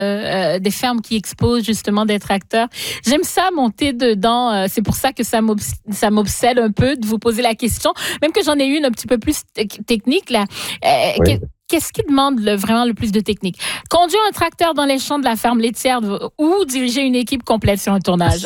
des fermes qui exposent justement d'être acteurs. J'aime ça, monter dedans. C'est pour ça que ça m'obsède un peu de vous poser la question, même que j'en ai une un petit peu plus technique là. Oui. Qu'est-ce qui demande vraiment le plus de technique? Conduire un tracteur dans les champs de la ferme laitière ou diriger une équipe complète sur un tournage?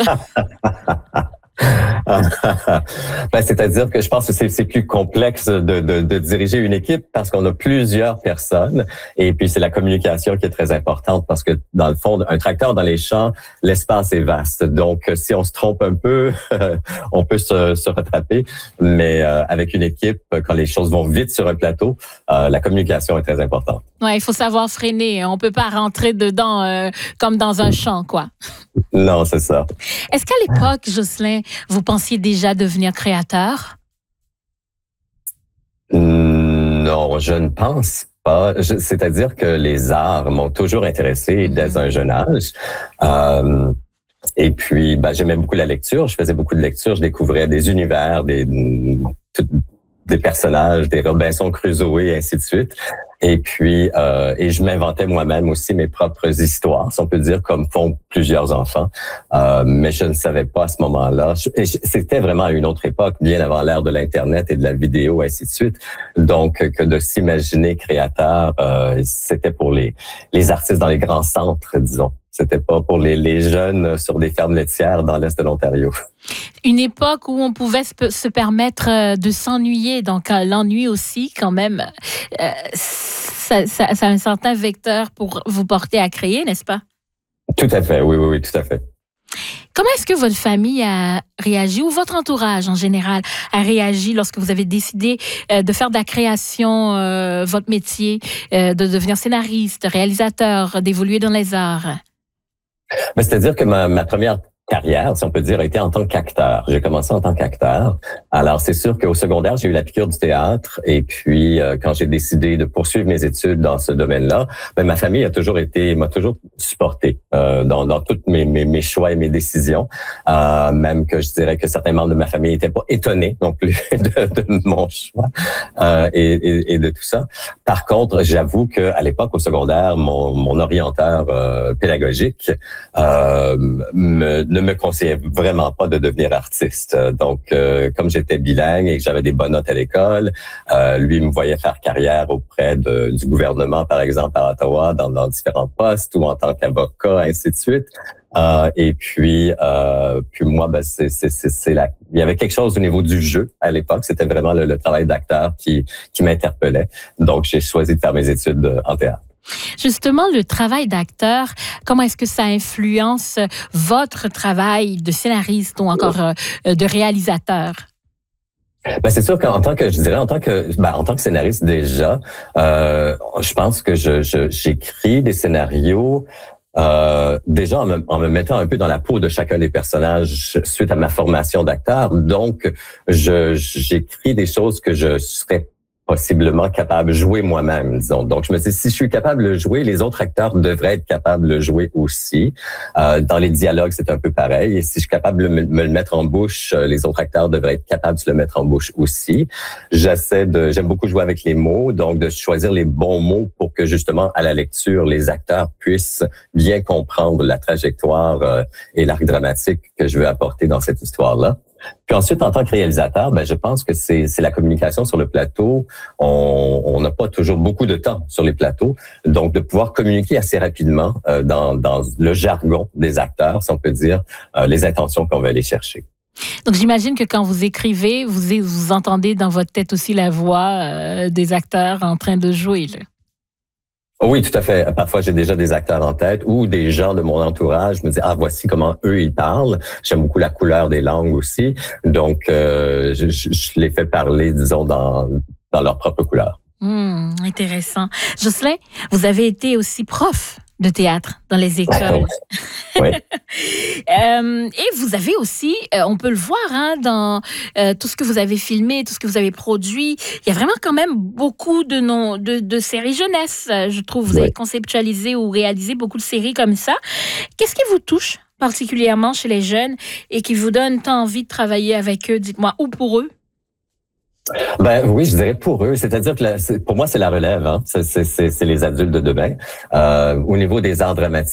C'est-à-dire que je pense que c'est plus complexe de diriger une équipe parce qu'on a plusieurs personnes et puis c'est la communication qui est très importante parce que dans le fond, un tracteur dans les champs, l'espace est vaste. Donc, si on se trompe un peu, on peut se rattraper. Mais avec une équipe, quand les choses vont vite sur un plateau, la communication est très importante. Ouais, il faut savoir freiner. On peut pas rentrer dedans comme dans un champ, quoi. Non, c'est ça. Est-ce qu'à l'époque, Jocelyn, vous pensiez déjà devenir créateur? Non, je ne pense pas. C'est-à-dire que les arts m'ont toujours intéressé dès un jeune âge. Et puis, j'aimais beaucoup la lecture. Je faisais beaucoup de lecture. Je découvrais des univers, des personnages, des Robinson Crusoe et ainsi de suite. Et puis, et je m'inventais moi-même aussi mes propres histoires, si on peut dire, comme font plusieurs enfants. Mais je ne savais pas à ce moment-là. C'était vraiment à une autre époque, bien avant l'ère de l'Internet et de la vidéo, ainsi de suite. Donc, que de s'imaginer créateur, c'était pour les artistes dans les grands centres, disons. C'était pas pour les jeunes sur des fermes laitières dans l'Est de l'Ontario. Une époque où on pouvait se permettre de s'ennuyer. Donc, l'ennui aussi, quand même, ça a un certain vecteur pour vous porter à créer, n'est-ce pas? Tout à fait, oui, tout à fait. Comment est-ce que votre famille a réagi ou votre entourage en général a réagi lorsque vous avez décidé de faire de la création votre métier, de devenir scénariste, réalisateur, d'évoluer dans les arts? C'est-à-dire que ma première carrière, si on peut dire, a été en tant qu'acteur. J'ai commencé en tant qu'acteur. Alors, c'est sûr qu'au secondaire, j'ai eu la piqûre du théâtre. Et puis, quand j'ai décidé de poursuivre mes études dans ce domaine-là, ma famille m'a toujours supporté dans toutes mes choix et mes décisions. Même que je dirais que certains membres de ma famille n'étaient pas étonnés non plus de mon choix et de tout ça. Par contre, j'avoue qu'à l'époque, au secondaire, mon orienteur pédagogique ne me conseillait vraiment pas de devenir artiste. Donc, comme j'étais bilingue et que j'avais des bonnes notes à l'école, lui me voyait faire carrière auprès du gouvernement, par exemple, à Ottawa, dans différents postes ou en tant qu'avocat, ainsi de suite. Et puis moi, il y avait quelque chose au niveau du jeu à l'époque. C'était vraiment le travail d'acteur qui m'interpellait. Donc, j'ai choisi de faire mes études en théâtre. Justement, le travail d'acteur, comment est-ce que ça influence votre travail de scénariste ou encore de réalisateur? C'est sûr qu'en tant que scénariste déjà, je pense que j'écris des scénarios déjà en me mettant un peu dans la peau de chacun des personnages suite à ma formation d'acteur. Donc, j'écris des choses que je serais possiblement capable de jouer moi-même, disons. Donc, je me dis, si je suis capable de le jouer, les autres acteurs devraient être capables de le jouer aussi. Dans les dialogues, c'est un peu pareil. Et si je suis capable de me le mettre en bouche, les autres acteurs devraient être capables de se le mettre en bouche aussi. J'aime beaucoup jouer avec les mots, donc de choisir les bons mots pour que justement, à la lecture, les acteurs puissent bien comprendre la trajectoire et l'arc dramatique que je veux apporter dans cette histoire-là. Puis ensuite, en tant que réalisateur, je pense que c'est la communication sur le plateau. On n'a pas toujours beaucoup de temps sur les plateaux. Donc, de pouvoir communiquer assez rapidement dans le jargon des acteurs, si on peut dire, les intentions qu'on veut aller chercher. Donc, j'imagine que quand vous écrivez, vous entendez dans votre tête aussi la voix des acteurs en train de jouer, là. Oui, tout à fait. Parfois, j'ai déjà des acteurs en tête ou des gens de mon entourage. Je me dis, voici comment eux, ils parlent. J'aime beaucoup la couleur des langues aussi. Donc, je les fais parler, disons, dans leur propre couleur. Intéressant. Jocelyn, vous avez été aussi prof de théâtre dans les écoles. Oui. Et vous avez aussi, on peut le voir dans tout ce que vous avez filmé, tout ce que vous avez produit. Il y a vraiment quand même beaucoup de séries jeunesse, je trouve. Vous avez conceptualisé ou réalisé beaucoup de séries comme ça. Qu'est-ce qui vous touche particulièrement chez les jeunes et qui vous donne tant envie de travailler avec eux, dites-moi, ou pour eux? Oui, je dirais pour eux. C'est-à-dire que pour moi, c'est la relève. Hein. C'est les adultes de demain. Au niveau des arts dramatiques,